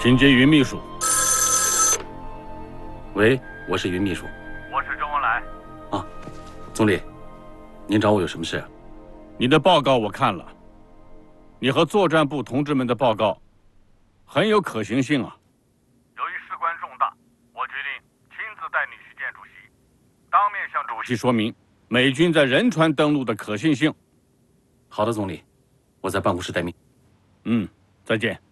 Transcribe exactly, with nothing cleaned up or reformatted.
请接云秘书。 喂，我是云秘书。 我是周恩来。 啊，总理，您找我有什么事？ 你的报告我看了，你和作战部同志们的报告很有可行性啊。 由于事关重大，我决定亲自带你去见主席，当面向主席说明美军在仁川登陆的可信性。 好的，总理，我在办公室待命。 嗯，再见。